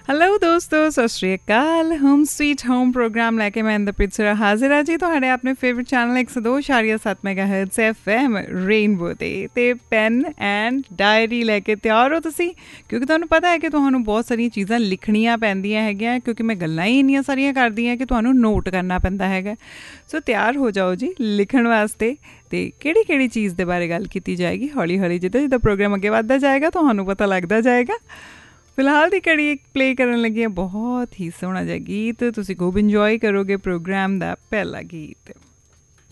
Hello ਦੋਸਤੋ, ਸਤਿ ਸ਼੍ਰੀ ਅਕਾਲ। Home sweet home programme ਲੈ ਕੇ ਮੈਂ ਇੰਦਰਪ੍ਰੀਤ ਸਰਾ ਹਾਜ਼ਰ ਹਾਂ ਜੀ ਤੁਹਾਡੇ ਆਪਣੇ ਫੇਵਰਟ ਚੈਨਲ 102.7 ਮੈਗਾਹਰਟਜ਼ FM ਰੇਨਬੋ 'ਤੇ ਪੈਨ ਐਂਡ ਡਾਇਰੀ ਲੈ ਕੇ ਤਿਆਰ ਹੋ ਤੁਸੀਂ, ਕਿਉਂਕਿ ਤੁਹਾਨੂੰ ਪਤਾ ਹੈ ਕਿ ਤੁਹਾਨੂੰ ਬਹੁਤ ਸਾਰੀਆਂ ਚੀਜ਼ਾਂ ਲਿਖਣੀਆਂ ਪੈਂਦੀਆਂ ਹੈਗੀਆਂ, ਕਿਉਂਕਿ ਮੈਂ ਗੱਲਾਂ ਹੀ ਇੰਨੀਆਂ ਸਾਰੀਆਂ ਕਰਦੀ ਹਾਂ ਕਿ ਤੁਹਾਨੂੰ ਨੋਟ ਕਰਨਾ ਪੈਂਦਾ ਹੈਗਾ। ਸੋ ਤਿਆਰ ਹੋ ਜਾਓ ਜੀ ਲਿਖਣ ਵਾਸਤੇ। ਅਤੇ ਕਿਹੜੀ ਚੀਜ਼ ਦੇ ਬਾਰੇ ਗੱਲ ਕੀਤੀ ਜਾਏਗੀ, ਹੌਲੀ ਹੌਲੀ ਜਿੱਦਾਂ ਪ੍ਰੋਗਰਾਮ ਅੱਗੇ ਵੱਧਦਾ ਜਾਏਗਾ ਤੁਹਾਨੂੰ ਪਤਾ ਲੱਗਦਾ ਜਾਏਗਾ। ਫਿਲਹਾਲ ਦੀ ਕੜੀ ਇੱਕ ਪਲੇ ਕਰਨ ਲੱਗੀ ਹੈ ਬਹੁਤ ਹੀ ਸੋਹਣਾ ਜਿਹਾ ਗੀਤ, ਤੁਸੀਂ ਖੂਬ ਇੰਜੋਏ ਕਰੋਗੇ ਪ੍ਰੋਗਰਾਮ ਦਾ ਪਹਿਲਾ ਗੀਤ।